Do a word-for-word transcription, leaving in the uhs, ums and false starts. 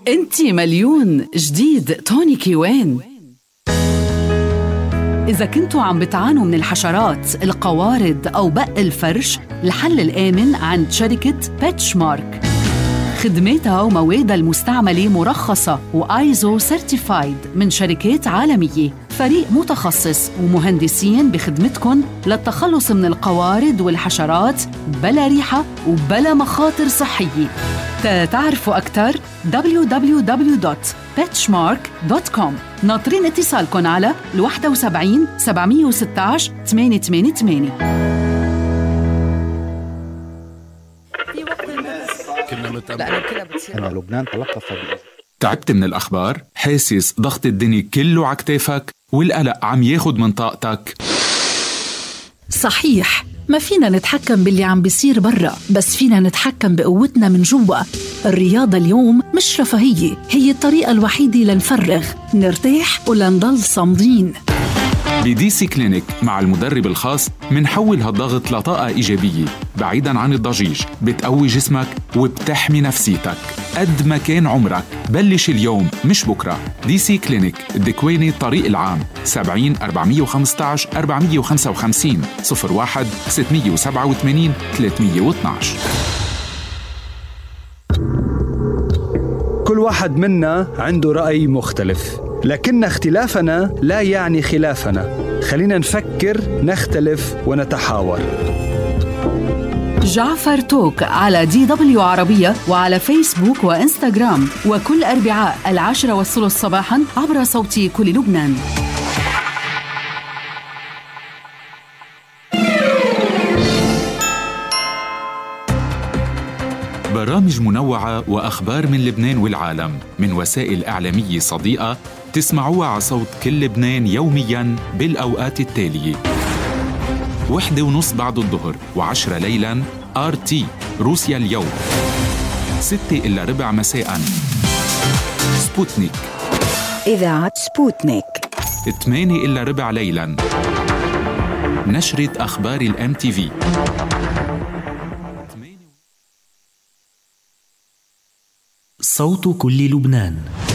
انتي مليون جديد تونيكي وين؟ إذا كنتوا عم بتعانوا من الحشرات، القوارض أو بق الفرش، الحل الآمن عند شركة بيتشمارك. خدماتها وموادها المستعملة مرخصة وآيزو سيرتيفايد من شركات عالمية. فريق متخصص ومهندسين بخدمتكم للتخلص من القوارض والحشرات بلا ريحة وبلا مخاطر صحية. تعرفوا أكتر دبليو دبليو دبليو دوت بيتشمارك دوت كوم. ناطرين اتصالكم على واحد سبعين سبعمية وستة عشر ثمانية ثمانية ثمانية. أنا لبنان تلقف. تعبت من الأخبار؟ حاسس ضغط الدنيا كله عكتافك والقلق عم ياخد من طاقتك؟ صحيح، ما فينا نتحكم باللي عم بيصير برا، بس فينا نتحكم بقوتنا من جوا. الرياضة اليوم مش رفاهية، هي الطريقة الوحيدة لنفرغ، نرتاح ولنضل صامدين. بدي سي كلينيك مع المدرب الخاص منحول هالضغط لطاقة إيجابية بعيداً عن الضجيج، بتقوي جسمك وبتحمي نفسيتك. قد ما كان عمرك بلش اليوم مش بكرة. دي سي كلينيك الدكويني الطريق العام سبعين أربعمية وخمستعش أربعمية وخمسة وخمسين صفر واحد ستمية وسبعة وثمانين ثلاثمية واثناعش. كل واحد منا عنده رأي مختلف، لكن اختلافنا لا يعني خلافنا. خلينا نفكر، نختلف ونتحاور. جعفر توك على دي دبليو عربية وعلى فيسبوك وإنستغرام، وكل أربعاء العاشرة والثلث صباحاً عبر صوتي كل لبنان. برامج منوعة وأخبار من لبنان والعالم من وسائل إعلامية صديقة تسمعوها على صوت كل لبنان يومياً بالأوقات التالية: وحدة ونص بعد الظهر وعشرة ليلاً آر تي روسيا اليوم، ستة إلا ربع مساءً سبوتنيك إذاعة سبوتنيك، ثمانية إلا ربع ليلاً نشرة أخبار الام تي في. صوت كل لبنان.